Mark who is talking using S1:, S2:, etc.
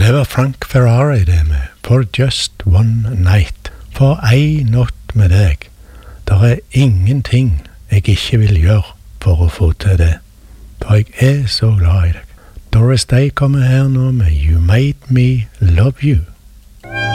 S1: det var Frank Ferrari det med For Just One Night. For ei natt med deg. Der ingenting jeg ikke vil gjøre for å få til det. For jeg så glad i deg. Doris Day kommer her nå med You Made Me Love You.